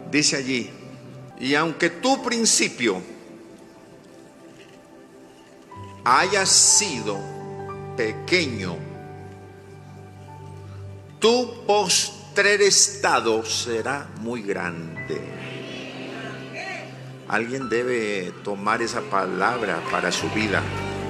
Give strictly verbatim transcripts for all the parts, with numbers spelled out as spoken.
Dice allí: y aunque tu principio haya sido pequeño, tu postrer estado será muy grande. Alguien debe tomar esa palabra para su vida.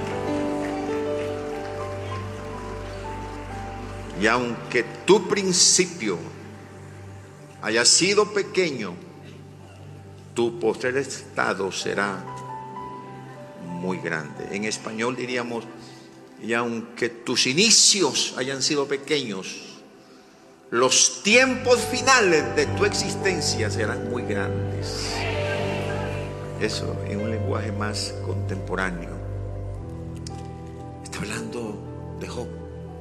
Y aunque tu principio haya sido pequeño, tu postrer estado será muy grande. En español diríamos: y aunque tus inicios hayan sido pequeños, los tiempos finales de tu existencia serán muy grandes. Eso en un lenguaje más contemporáneo. Está hablando de Job.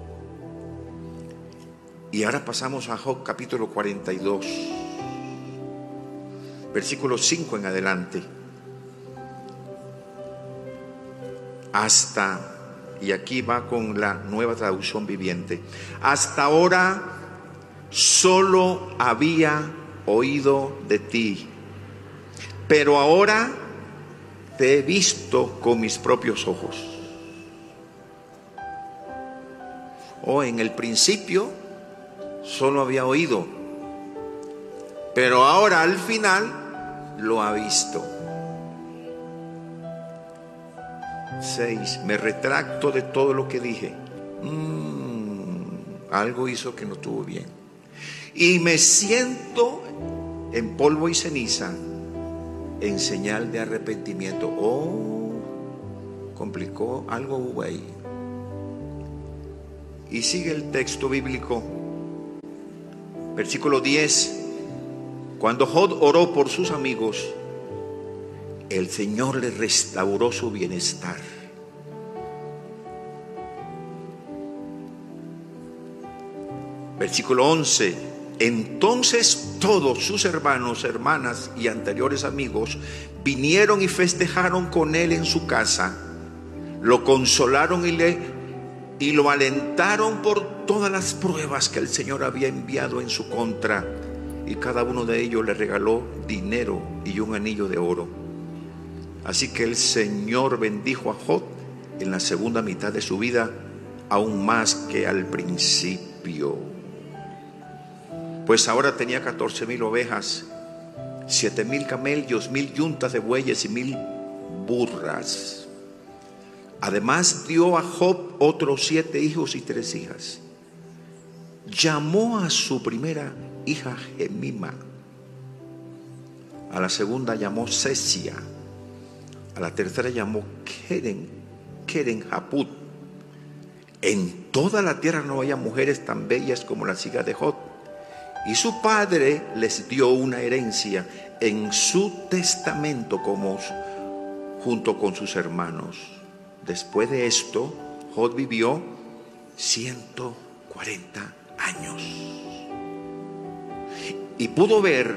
Y ahora pasamos a Job capítulo cuarenta y dos, versículo cinco en adelante. Hasta, y aquí va con la Nueva Traducción Viviente: hasta ahora solo había oído de ti, pero ahora te he visto con mis propios ojos. O en el principio solo había oído, pero ahora al final lo ha visto. Seis. Me retracto de todo lo que dije. Mm, algo hizo que no estuvo bien. Y me siento en polvo y ceniza, en señal de arrepentimiento. Oh, complicó, algo hubo ahí. Y sigue el texto bíblico. Versículo diez. Cuando Job oró por sus amigos, el Señor le restauró su bienestar. Versículo once. Entonces todos sus hermanos, hermanas y anteriores amigos vinieron y festejaron con él en su casa. Lo consolaron y, le, y lo alentaron por todas las pruebas que el Señor había enviado en su contra. Y cada uno de ellos le regaló dinero y un anillo de oro. Así que el Señor bendijo a Job en la segunda mitad de su vida, aún más que al principio. Pues ahora tenía catorce mil ovejas, siete mil camellos, mil yuntas de bueyes y mil burras. Además dio a Job otros siete hijos y tres hijas. Llamó a su primera hija Gemima, a la segunda llamó Sesia, a la tercera llamó Keren, Keren Haput. En toda la tierra no había mujeres tan bellas como las hijas de Job. Y su padre les dio una herencia en su testamento como junto con sus hermanos. Después de esto, Job vivió ciento cuarenta años y pudo ver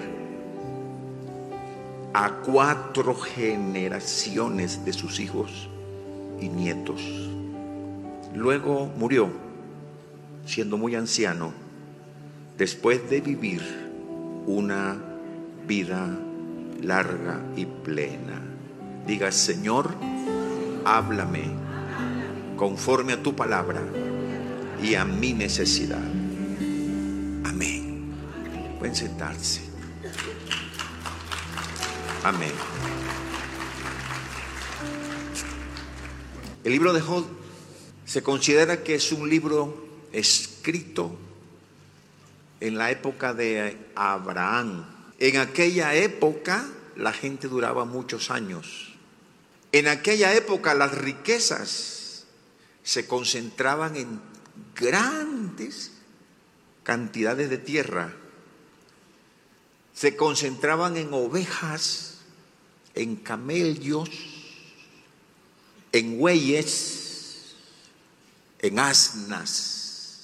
a cuatro generaciones de sus hijos y nietos. Luego murió, siendo muy anciano, después de vivir una vida larga y plena. Diga: Señor, háblame conforme a tu palabra y a mi necesidad. Amén. Pueden sentarse. Amén. El libro de Job se considera que es un libro escrito en la época de Abraham. En aquella época la gente duraba muchos años. En aquella época las riquezas se concentraban en grandes cantidades de tierra. Se concentraban en ovejas, en camellos, en bueyes, en asnas.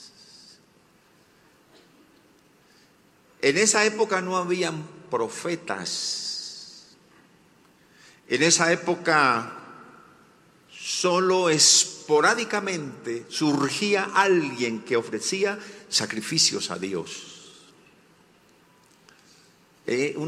En esa época no habían profetas. En esa época solo esporádicamente surgía alguien que ofrecía sacrificios a Dios. Eh,